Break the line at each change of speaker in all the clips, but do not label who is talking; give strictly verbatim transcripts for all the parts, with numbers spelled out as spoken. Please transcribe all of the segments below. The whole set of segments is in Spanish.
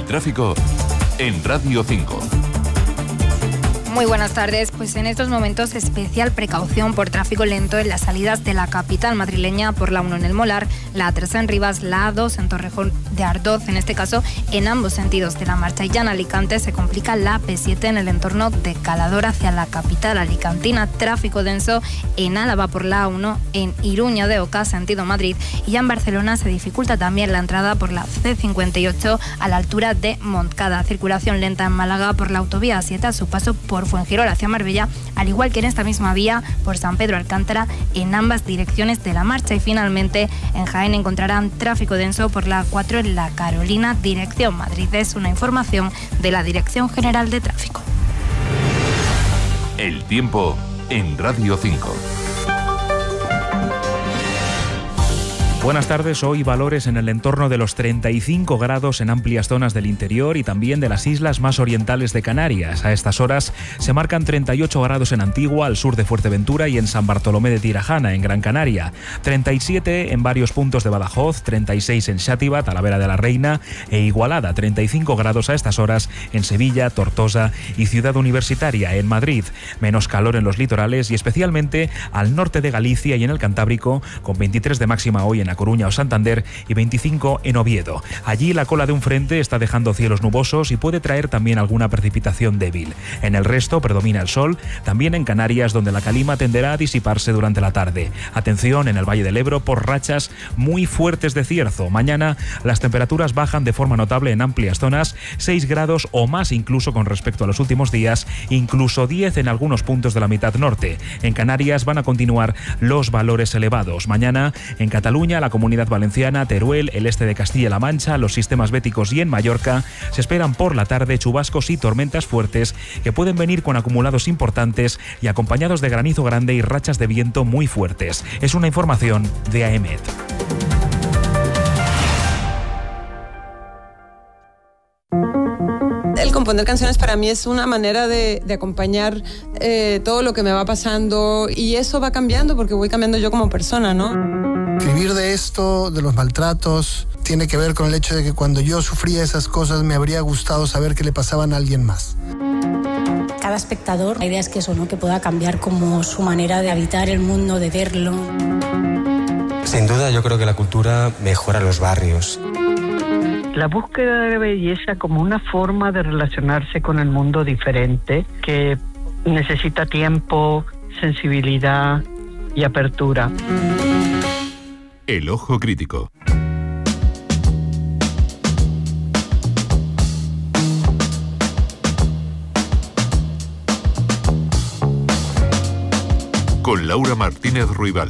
tráfico en Radio cinco.
Muy buenas tardes. Pues en estos momentos especial precaución por tráfico lento en las salidas de la capital madrileña por la uno en el Molar, la A tres en Rivas, la A dos en Torrejón de Ardoz, en este caso en ambos sentidos de la marcha. Y ya en Alicante se complica la P siete en el entorno de Calador hacia la capital alicantina. Tráfico denso en Álava por la A uno, en Iruña de Oca, sentido Madrid. Y ya en Barcelona se dificulta también la entrada por la C cincuenta y ocho a la altura de Montcada. Circulación lenta en Málaga por la autovía A siete a su paso por Fuengirola hacia Marbella, al igual que en esta misma vía por San Pedro Alcántara en ambas direcciones de la marcha. Y finalmente en Jaén encontrarán tráfico denso por la A cuatro en la Carolina, dirección Madrid. Es una información de la Dirección General de Tráfico.
El tiempo en Radio cinco.
Buenas tardes. Hoy valores en el entorno de los treinta y cinco grados en amplias zonas del interior y también de las islas más orientales de Canarias. A estas horas se marcan treinta y ocho grados en Antigua, al sur de Fuerteventura, y en San Bartolomé de Tirajana, en Gran Canaria. treinta y siete en varios puntos de Badajoz, treinta y seis en Xàtiva, Talavera de la Reina e Igualada. treinta y cinco grados a estas horas en Sevilla, Tortosa y Ciudad Universitaria. En Madrid, menos calor en los litorales y especialmente al norte de Galicia y en el Cantábrico, con veintitrés de máxima hoy en A Coruña o Santander y veinticinco en Oviedo. Allí la cola de un frente está dejando cielos nubosos y puede traer también alguna precipitación débil. En el resto predomina el sol, también en Canarias, donde la calima tenderá a disiparse durante la tarde. Atención en el Valle del Ebro por rachas muy fuertes de cierzo. Mañana las temperaturas bajan de forma notable en amplias zonas, seis grados o más incluso con respecto a los últimos días, incluso diez en algunos puntos de la mitad norte. En Canarias van a continuar los valores elevados. Mañana en Cataluña, la Comunidad Valenciana, Teruel, el este de Castilla-La Mancha, los sistemas béticos y en Mallorca se esperan por la tarde chubascos y tormentas fuertes que pueden venir con acumulados importantes y acompañados de granizo grande y rachas de viento muy fuertes. Es una información de A E M E T.
El componer canciones para mí es una manera de, de acompañar eh, todo lo que me va pasando, y eso va cambiando porque voy cambiando yo como persona, ¿no?
Escribir de esto, de los maltratos, tiene que ver con el hecho de que cuando yo sufría esas cosas me habría gustado saber que le pasaban a alguien más.
Cada espectador, la idea es que eso, ¿no? Que pueda cambiar como su manera de habitar el mundo, de verlo.
Sin duda, yo creo que la cultura mejora los barrios.
La búsqueda de belleza como una forma de relacionarse con el mundo diferente, que necesita tiempo, sensibilidad y apertura.
El ojo crítico. Con Laura Martínez Ruibal.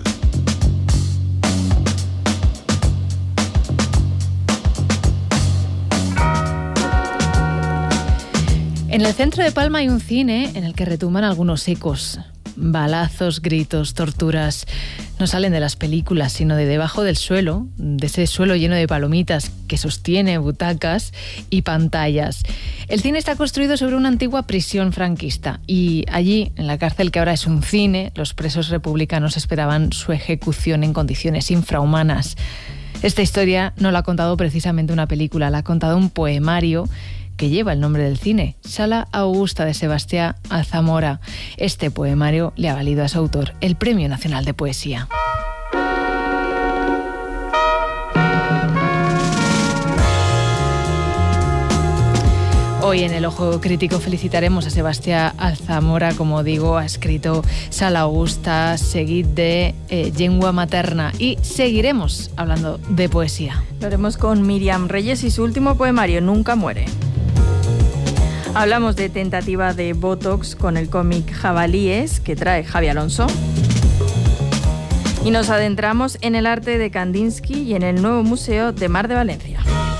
En el centro de Palma hay un cine en el que retumban algunos ecos. Balazos, gritos, torturas no salen de las películas, sino de debajo del suelo, de ese suelo lleno de palomitas que sostiene butacas y pantallas. El cine está construido sobre una antigua prisión franquista y allí, en la cárcel que ahora es un cine, los presos republicanos esperaban su ejecución en condiciones infrahumanas. Esta historia no la ha contado precisamente una película, la ha contado un poemario que lleva el nombre del cine, Sala Augusta, de Sebastián Alzamora. Este poemario le ha valido a su autor el Premio Nacional de Poesía. Hoy en el Ojo Crítico felicitaremos a Sebastián Alzamora, como digo, ha escrito Sala Augusta, seguid de eh, Llengua Materna, y seguiremos hablando de poesía.
Lo haremos con Miriam Reyes y su último poemario, Nunca muere. Hablamos de tentativa de Botox con el cómic Jabalíes, que trae Javi Alonso. Y nos adentramos en el arte de Kandinsky y en el nuevo Museo de Mar de Valencia.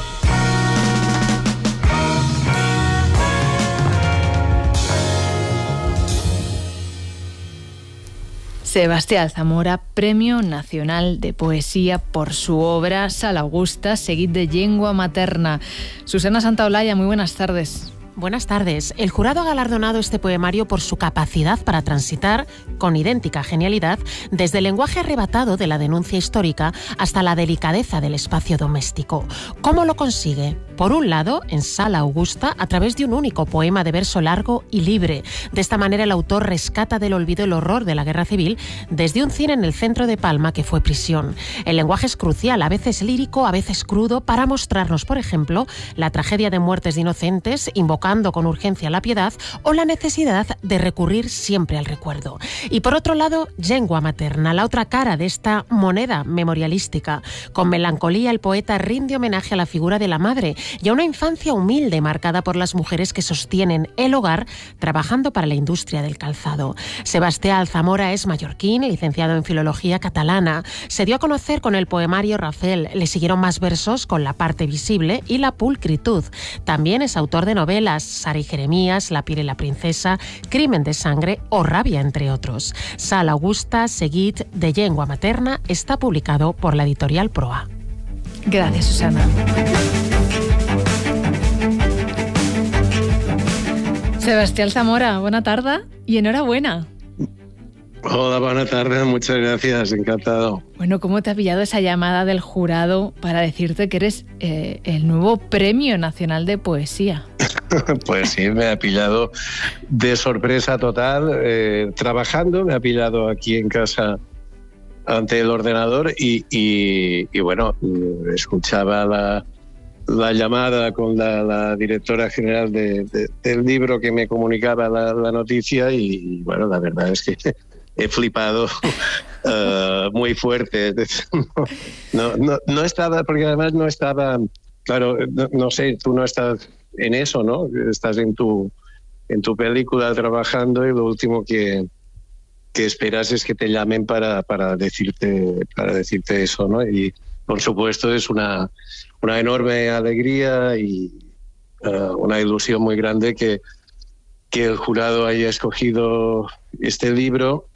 Sebastián Alzamora, Premio Nacional de Poesía por su obra Sala Augusta, seguid de Llengua Materna. Susana Santaolalla, muy buenas tardes.
buenas tardes. El jurado ha galardonado este poemario por su capacidad para transitar, con idéntica genialidad, desde el lenguaje arrebatado de la denuncia histórica hasta la delicadeza del espacio doméstico. ¿Cómo lo consigue? Por un lado, en Sala Augusta, a través de un único poema de verso largo y libre. De esta manera, el autor rescata del olvido el horror de la guerra civil desde un cine en el centro de Palma que fue prisión. El lenguaje es crucial, a veces lírico, a veces crudo, para mostrarnos, por ejemplo, la tragedia de muertes de inocentes, invocando con urgencia la piedad, o la necesidad de recurrir siempre al recuerdo. Y por otro lado, Llengua Materna, la otra cara de esta moneda memorialística. Con melancolía, el poeta rinde homenaje a la figura de la madre y a una infancia humilde marcada por las mujeres que sostienen el hogar trabajando para la industria del calzado. Sebastián Alzamora es mallorquín, licenciado en Filología Catalana. Se dio a conocer con el poemario Rafel. Le siguieron más versos con La parte visible y La pulcritud. También es autor de novelas Sara y Jeremías, La piel y la princesa, Crimen de sangre o Rabia, entre otros. Sala Augusta, Seguit, de Llengua Materna, está publicado por la editorial Proa.
Gracias, Susana. Sebastián Zamora, buena tarde y enhorabuena.
Hola, buena tarde, muchas gracias, encantado.
Bueno, ¿cómo te ha pillado esa llamada del jurado para decirte que eres eh, el nuevo Premio Nacional de Poesía?
Pues sí, me ha pillado de sorpresa total, eh, trabajando, me ha pillado aquí en casa ante el ordenador y, y, y bueno, escuchaba la... la llamada con la, la directora general de, de, del libro que me comunicaba la, la noticia y bueno, la verdad es que he flipado uh, muy fuerte. No, no, no estaba, porque además no estaba, claro, no, no sé, tú no estás en eso, ¿no? Estás en tu, en tu película trabajando y lo último que, que esperas es que te llamen para, para, decirte, para decirte eso, ¿no? Y por supuesto es una, una enorme alegría y uh, una ilusión muy grande que, que el jurado haya escogido este libro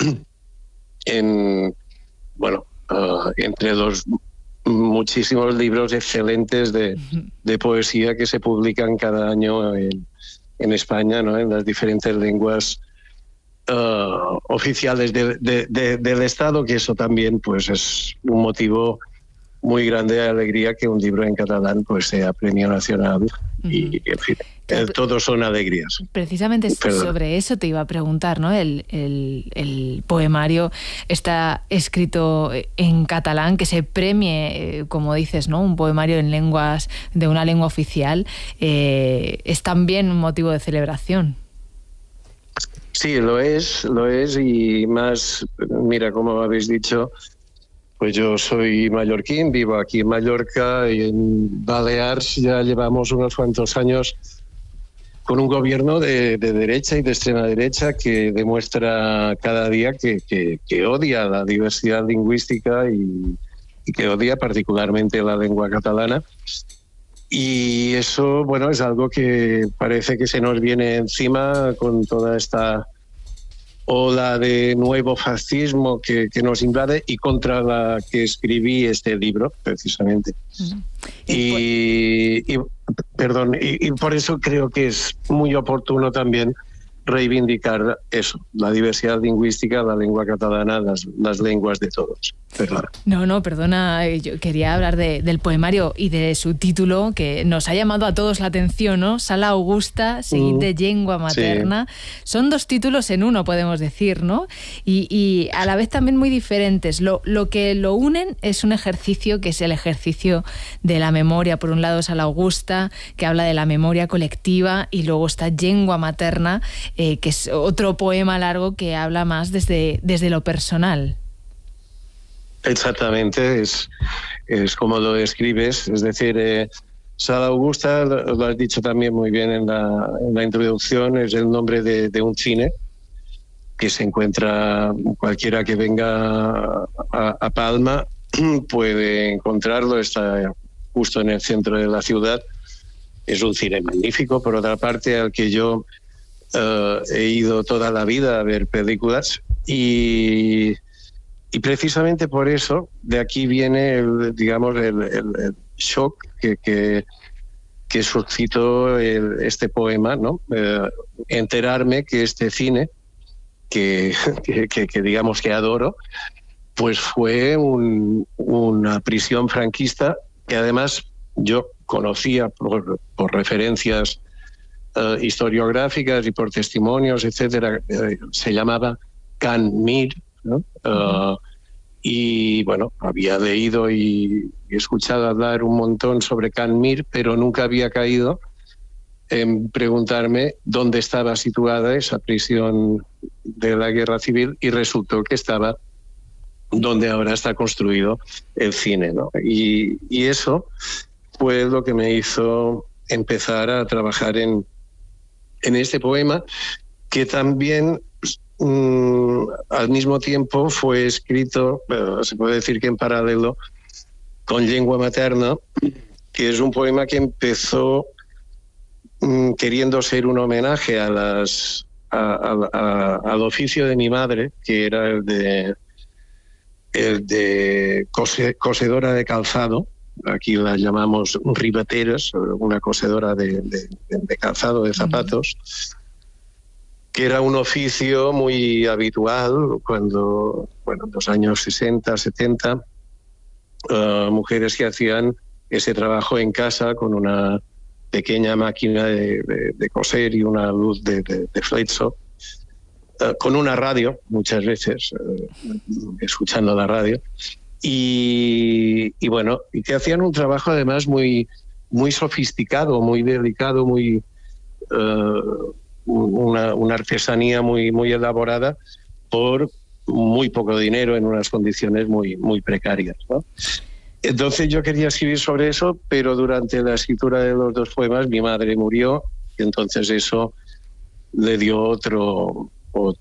en, bueno, uh, entre los muchísimos libros excelentes de, de poesía que se publican cada año en, en España, ¿no? En las diferentes lenguas uh, oficiales de, de, de, del Estado, que eso también pues es un motivo muy grande de alegría que un libro en catalán pues sea premio nacional. Uh-huh. Y en fin, eh, todos son alegrías.
Precisamente Perdón. sobre eso te iba a preguntar, ¿no? El, el, el poemario está escrito en catalán, que se premie, como dices, ¿no? Un poemario en lenguas de una lengua oficial, eh, es también un motivo de celebración.
Sí, lo es, lo es y más, mira, como habéis dicho, pues yo soy mallorquín, vivo aquí en Mallorca y en Baleares ya llevamos unos cuantos años con un gobierno de, de derecha y de extrema derecha que demuestra cada día que, que, que odia la diversidad lingüística y, y que odia particularmente la lengua catalana. Y eso, bueno, es algo que parece que se nos viene encima con toda esta ola de nuevo fascismo que, que nos invade y contra la que escribí este libro, precisamente. Uh-huh. Y, y, perdón, y, y por eso creo que es muy oportuno también reivindicar eso, la diversidad lingüística, la lengua catalana, las, las lenguas de todos. Perdona.
No, no, perdona, yo quería hablar de, del poemario y de su título, que nos ha llamado a todos la atención, ¿no? Sala Augusta, Seguit, de Llengua Materna. Sí. Son dos títulos en uno, podemos decir, ¿no? Y, y a la vez también muy diferentes. Lo, lo que lo unen es un ejercicio que es el ejercicio de la memoria. Por un lado, Sala Augusta, que habla de la memoria colectiva, y luego está Llengua Materna, eh, que es otro poema largo que habla más desde, desde lo personal.
Exactamente, es, es como lo describes, es decir, eh, Sala Augusta, lo, lo has dicho también muy bien en la, en la introducción, es el nombre de, de un cine que se encuentra, cualquiera que venga a, a Palma puede encontrarlo, está justo en el centro de la ciudad, es un cine magnífico, por otra parte, al que yo uh, he ido toda la vida a ver películas y... Y precisamente por eso, de aquí viene, el, digamos, el, el, el shock que, que, que suscitó el, este poema, ¿no? Eh, enterarme que este cine, que, que, que, que digamos que adoro, pues fue un, una prisión franquista que además yo conocía por, por referencias uh, historiográficas y por testimonios, etcétera. Uh, se llamaba Can Mir, ¿no? Uh, y bueno, había leído y, y escuchado hablar un montón sobre Can Mir, pero nunca había caído en preguntarme dónde estaba situada esa prisión de la guerra civil, y resultó que estaba donde ahora está construido el cine, ¿no? Y, y eso fue lo que me hizo empezar a trabajar en, en este poema, que también mmm, al mismo tiempo fue escrito, bueno, se puede decir que en paralelo, con Llengua Materna, que es un poema que empezó mmm, queriendo ser un homenaje a las, a, a, a, al oficio de mi madre, que era el de, el de cose, cosedora de calzado. Aquí la llamamos ribateras, una cosedora de, de, de calzado, de zapatos, uh-huh. que era un oficio muy habitual cuando, bueno, en los años sesenta, setenta, uh, mujeres que hacían ese trabajo en casa con una pequeña máquina de, de, de coser y una luz de, de, de flexo, uh, con una radio, muchas veces, uh, escuchando la radio. Y, y bueno, y que hacían un trabajo además muy, muy sofisticado, muy delicado, muy uh, una, una artesanía muy, muy elaborada por muy poco dinero en unas condiciones muy, muy precarias, ¿no? Entonces yo quería escribir sobre eso, pero durante la escritura de los dos poemas mi madre murió, y entonces eso le dio otro,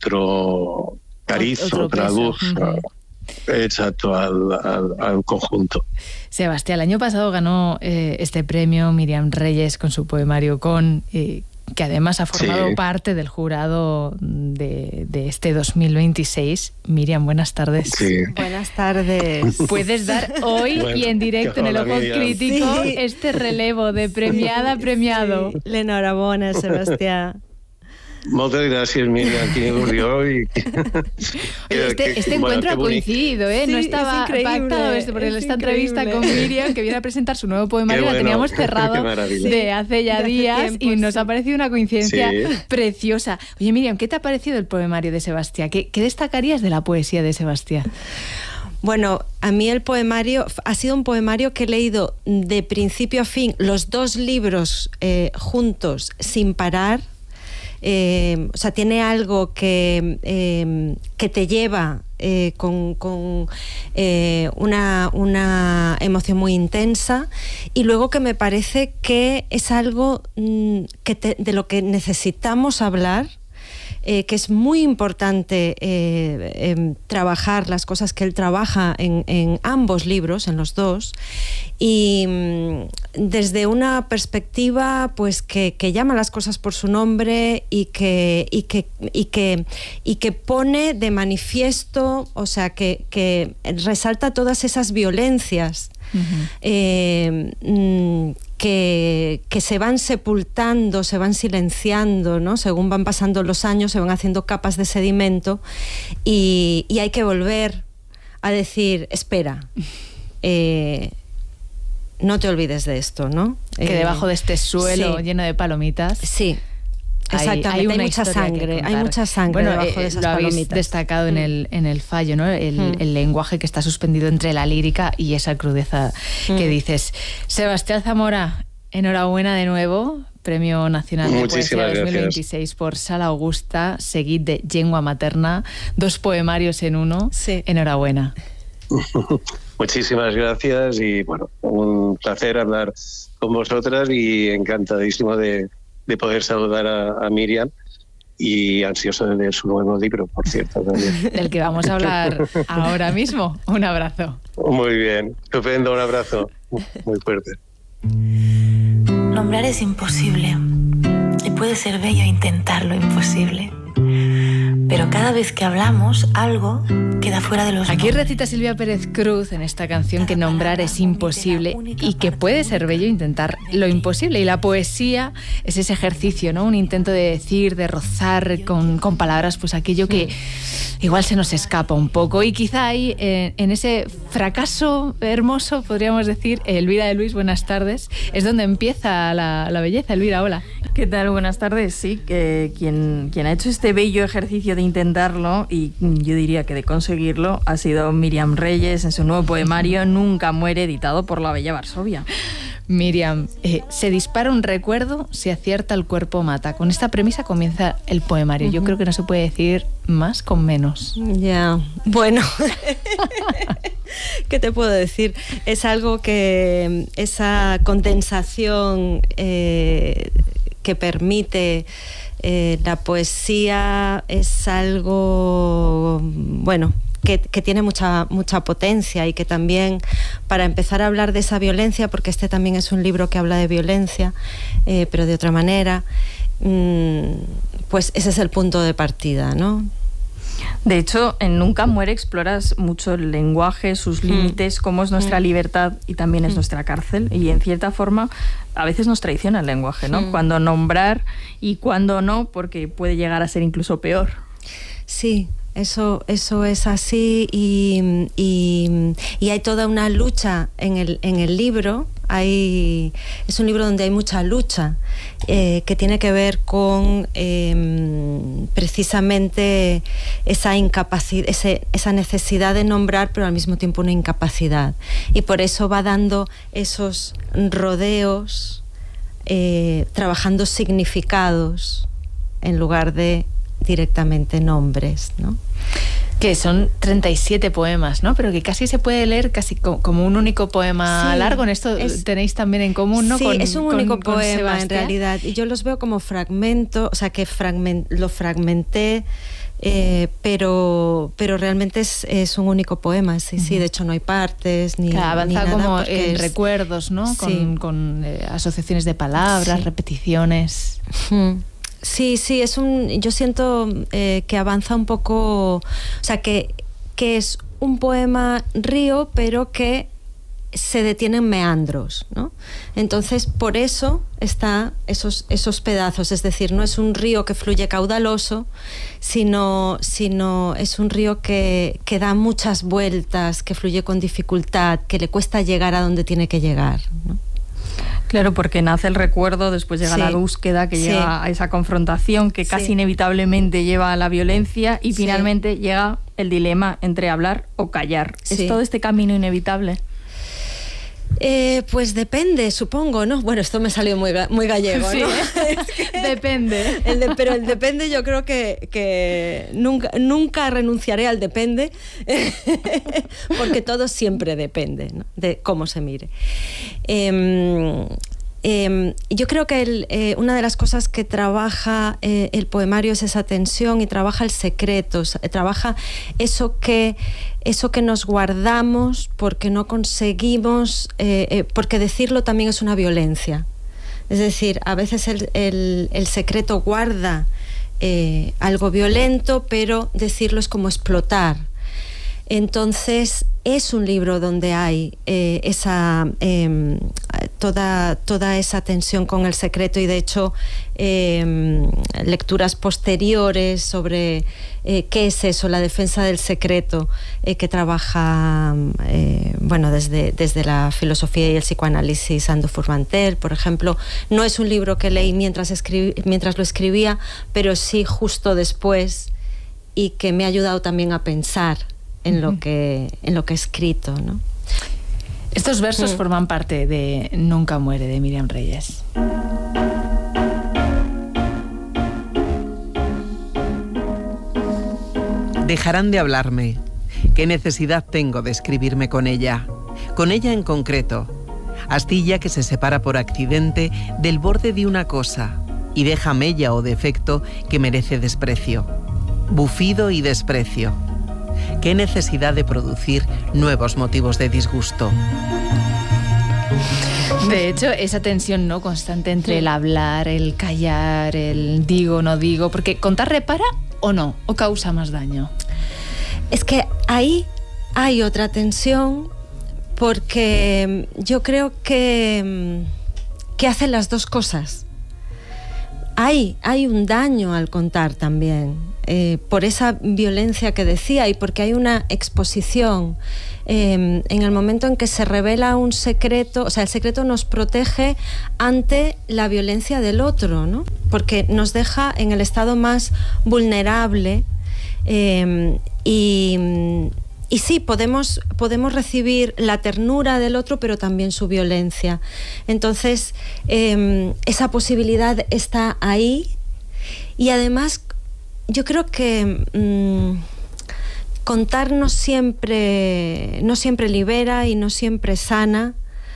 otro cariz, otro otra peso. Luz. Uh-huh. Exacto, al, al, al conjunto.
Sebastián, el año pasado ganó eh, este premio Miriam Reyes con su poemario Con, eh, que además ha formado sí. parte del jurado de, de este dos mil veintiséis. Miriam, buenas tardes.
Sí.
Buenas tardes.
Puedes dar hoy bueno, y en directo en el Ojo Crítico sí. este relevo de premiada a premiado.
Sí. L'enhorabona, Sebastián.
Muchas gracias, Miriam, que murió y
este, este encuentro bueno, ha coincidido, ¿eh? Sí, no estaba pactado esto, porque esta entrevista con Miriam, que viene a presentar su nuevo poemario, bueno, la teníamos cerrado de hace ya días tiempo, y nos sí. ha parecido una coincidencia sí. preciosa. Oye, Miriam, ¿qué te ha parecido el poemario de Sebastián? ¿Qué, qué destacarías de la poesía de Sebastián?
Bueno, a mí el poemario ha sido un poemario que he leído de principio a fin, los dos libros eh, juntos, sin parar. Eh, o sea, tiene algo que, eh, que te lleva eh, con, con eh, una, una emoción muy intensa, y luego que me parece que es algo mm, que te, de lo que necesitamos hablar. Eh, que es muy importante eh, eh, trabajar las cosas que él trabaja en, en ambos libros, en los dos, y mm, desde una perspectiva pues que, que llama las cosas por su nombre y que, y que, y que, y que pone de manifiesto, o sea, que, que resalta todas esas violencias uh-huh. eh, mm, Que, que se van sepultando, se van silenciando, ¿no? Según van pasando los años, se van haciendo capas de sedimento, y, y hay que volver a decir, espera, eh, no te olvides de esto, ¿no?
Que eh, debajo de este suelo sí. lleno de palomitas...
Sí. Exactamente, hay, hay, hay mucha sangre, hay mucha sangre bueno, debajo eh, de esas
lo
palomitas.
Habéis destacado en el, en el fallo, ¿no? El, mm. el lenguaje que está suspendido entre la lírica y esa crudeza mm. que dices. Sebastián Zamora, enhorabuena de nuevo, Premio Nacional de Poesía dos mil veintiséis por Sala Augusta, seguid de Llengua Materna, dos poemarios en uno. Sí. Enhorabuena.
Muchísimas gracias y bueno, un placer hablar con vosotras y encantadísimo de de poder saludar a, a Miriam, y ansioso de leer su nuevo libro, por cierto, también.
Del que vamos a hablar ahora mismo. Un abrazo.
Muy bien, estupendo, un abrazo muy fuerte.
Nombrar es imposible, y puede ser bello intentar lo imposible. pero cada vez que hablamos algo queda fuera de los
Aquí
nombres.
recita Silvia Pérez Cruz en esta canción que nombrar es imposible y que puede ser bello intentar lo imposible. Y la poesía es ese ejercicio, ¿no? Un intento de decir, de rozar con, con palabras pues aquello que igual se nos escapa un poco. Y quizá ahí, eh, en ese fracaso hermoso, podríamos decir, Elvira de Luis, buenas tardes, es donde empieza la, la belleza. Elvira, hola.
¿Qué tal? Buenas tardes. Sí, que quien, quien ha hecho este bello ejercicio de intentarlo, y yo diría que de conseguirlo, ha sido Miriam Reyes en su nuevo poemario Nunca muere, editado por La Bella Varsovia.
Miriam, eh, se dispara un recuerdo, se acierta el cuerpo mata. Con esta premisa comienza el poemario. Uh-huh. Yo creo que no se puede decir más con menos.
Ya, yeah. Bueno, ¿qué te puedo decir? Es algo que esa condensación eh, que permite eh, la poesía es algo, bueno, Que, que tiene mucha, mucha potencia y que también, para empezar a hablar de esa violencia, porque este también es un libro que habla de violencia, eh, pero de otra manera, mmm, pues ese es el punto de partida, ¿no?
De hecho, en Nunca muere exploras mucho el lenguaje, sus límites, mm. cómo es nuestra mm. libertad y también es mm. nuestra cárcel, y en cierta forma a veces nos traiciona el lenguaje, ¿no? Mm. Cuando nombrar y cuando no, porque puede llegar a ser incluso peor.
Sí. Eso, eso es así y, y, y hay toda una lucha en el, en el libro. Hay, es un libro donde hay mucha lucha eh, que tiene que ver con eh, precisamente esa incapacidad, ese, esa necesidad de nombrar, pero al mismo tiempo una incapacidad. Y por eso va dando esos rodeos, eh, trabajando significados en lugar de directamente nombres, ¿no?
Que son treinta y siete poemas, ¿no? Pero que casi se puede leer casi como un único poema sí, largo. En esto es, tenéis también en común, ¿no?
Sí,
con,
es un único
con,
poema
con
en realidad. Y yo los veo como fragmento, o sea, que fragment, lo fragmenté, eh, pero, pero realmente es, es un único poema, sí, uh-huh. sí. De hecho no hay partes ni,
claro, avanza
ni nada
como en
es...
recuerdos, ¿no? Con, sí. con eh, asociaciones de palabras, sí. repeticiones.
Uh-huh. Sí, sí, es un. Yo siento eh, que avanza un poco, o sea, que, que es un poema río, pero que se detiene en meandros, ¿no? Entonces, por eso está esos, esos pedazos, es decir, no es un río que fluye caudaloso, sino, sino es un río que, que da muchas vueltas, que fluye con dificultad, que le cuesta llegar a donde tiene que llegar, ¿no?
Claro, porque nace el recuerdo, después llega sí. la búsqueda, que sí. llega a esa confrontación que casi sí. inevitablemente lleva a la violencia y sí. finalmente llega el dilema entre hablar o callar. Sí. ¿Es todo este camino inevitable?
Eh, pues depende, supongo, ¿no? Bueno, esto me salió muy, muy gallego,
sí,
¿no?
Depende.
El de, pero el depende yo creo que, que nunca, nunca renunciaré al depende, porque todo siempre depende, ¿no? De cómo se mire. Eh, Eh, yo creo que el, eh, una de las cosas que trabaja eh, el poemario es esa tensión y trabaja el secreto, trabaja eso que, eso que nos guardamos porque no conseguimos, eh, eh, porque decirlo también es una violencia. Es decir, a veces el, el, el secreto guarda eh, algo violento, pero decirlo es como explotar. Entonces es un libro donde hay eh, esa eh, toda, toda esa tensión con el secreto y de hecho eh, lecturas posteriores sobre eh, qué es eso, la defensa del secreto eh, que trabaja eh, bueno, desde, desde la filosofía y el psicoanálisis Ando Furmantel, por ejemplo. No es un libro que leí mientras, escribí, mientras lo escribía, pero sí justo después y que me ha ayudado también a pensar en lo que en lo que he escrito, ¿no?
Estos versos mm. forman parte de Nunca muere, de Miriam Reyes.
Dejarán de hablarme. ¿Qué necesidad tengo de escribirme con ella? Con ella en concreto. Astilla que se separa por accidente del borde de una cosa y deja mella o defecto que merece desprecio. Bufido y desprecio. ¿Qué necesidad de producir nuevos motivos de disgusto?
De hecho, esa tensión no constante entre el hablar, el callar, el digo, no digo, porque contar repara o no, o causa más daño.
Es que ahí hay otra tensión, porque yo creo que, que hacen las dos cosas. Hay, hay un daño al contar también, eh, por esa violencia que decía y porque hay una exposición. Eh, en el momento en que se revela un secreto, o sea, el secreto nos protege ante la violencia del otro, ¿no? Porque nos deja en el estado más vulnerable eh, y... Y sí, podemos, podemos recibir la ternura del otro, pero también su violencia. Entonces, eh, esa posibilidad está ahí. Y además, yo creo que mmm, contar no siempre, no siempre libera y no siempre sana,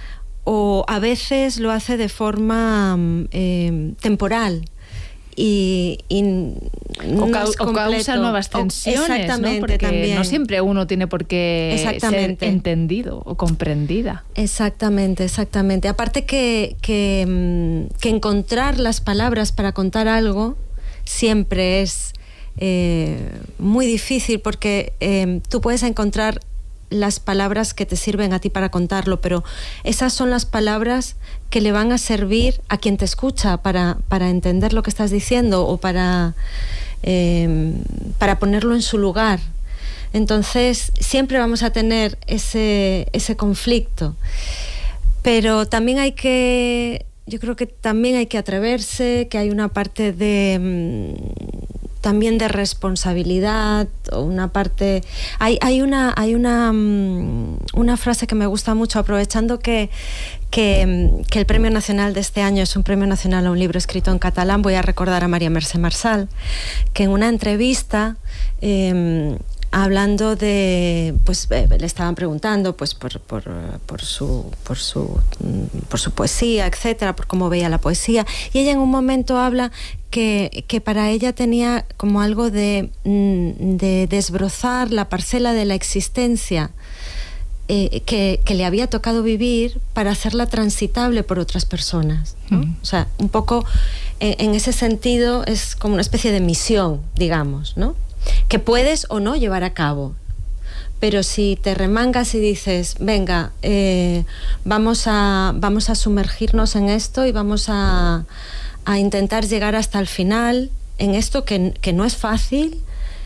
o a veces lo hace de forma eh, temporal. Y, y
o, cau o causa nuevas tensiones, o, exactamente, ¿no? Porque también. No siempre uno tiene por qué ser entendido o comprendida.
Exactamente, exactamente. Aparte que, que, que encontrar las palabras para contar algo siempre es eh, muy difícil, porque eh, tú puedes encontrar las palabras que te sirven a ti para contarlo, pero esas son las palabras que le van a servir a quien te escucha para, para entender lo que estás diciendo o para, eh, para ponerlo en su lugar. Entonces siempre vamos a tener ese, ese conflicto, pero también hay que, yo creo que también hay que atreverse, que hay una parte de... también de responsabilidad, una parte... Hay, hay, una, hay una, una frase que me gusta mucho, aprovechando que, que, que el Premio Nacional de este año es un Premio Nacional a un libro escrito en catalán. Voy a recordar a María Mercè Marçal, que en una entrevista... Eh, hablando de, pues eh, le estaban preguntando pues por, por, por, su, por, su, por su poesía, etcétera, por cómo veía la poesía, y ella en un momento habla que, que para ella tenía como algo de, de desbrozar la parcela de la existencia eh, que, que le había tocado vivir para hacerla transitable por otras personas, ¿no? Mm. O sea, un poco en, en ese sentido es como una especie de misión, digamos, ¿no? Que puedes o no llevar a cabo, pero si te remangas y dices, venga, eh, vamos a, vamos a sumergirnos en esto y vamos a, a intentar llegar hasta el final en esto que, que no es fácil,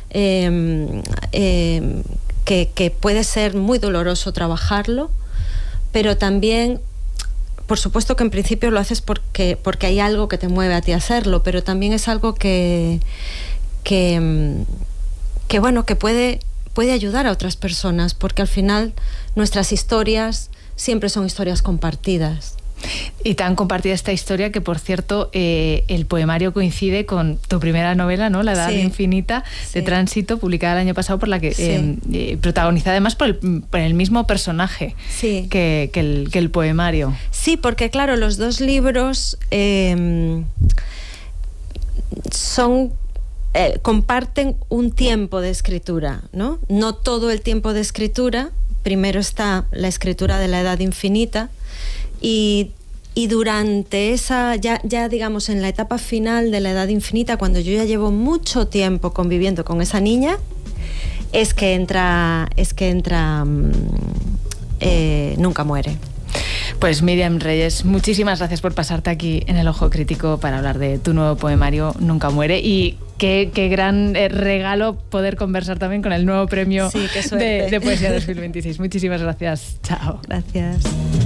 eh, eh, que, que puede ser muy doloroso trabajarlo, pero también, por supuesto que en principio lo haces porque, porque hay algo que te mueve a ti a hacerlo, pero también es algo que... que que bueno, que puede, puede ayudar a otras personas, porque al final nuestras historias siempre son historias compartidas.
Y tan compartida esta historia que, por cierto, eh, el poemario coincide con tu primera novela, ¿no? La Edad sí. Infinita, sí. de Tránsito, publicada el año pasado, por la que sí. eh, eh, protagonizada además por el, por el mismo personaje sí. que, que, el, que el poemario.
Sí, porque claro, los dos libros eh, son... Eh, comparten un tiempo de escritura, ¿no? No todo el tiempo de escritura. Primero está la escritura de la Edad Infinita y, y durante esa, ya, ya digamos en la etapa final de la Edad Infinita, cuando yo ya llevo mucho tiempo conviviendo con esa niña, es que entra, es que entra eh, Nunca muere.
Pues Míriam Reyes, muchísimas gracias por pasarte aquí en El Ojo Crítico para hablar de tu nuevo poemario Nunca muere, y qué, qué gran regalo poder conversar también con el nuevo premio
sí, qué
de, de Poesía dos mil veintiséis. Muchísimas gracias. Chao.
Gracias.